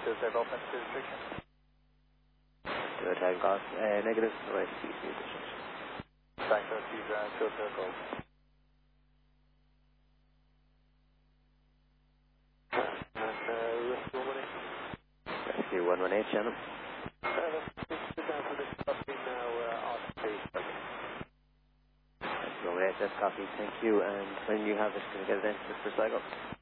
to serve open to restriction. Do a tag cost, negative, right, CC restriction. Back to T drive, filter gold. Rescue 118, channel. Let's sit down for this copy now, R3. Rescue 118, that's copy, thank you, and when you have it, can you get it in just for cycle?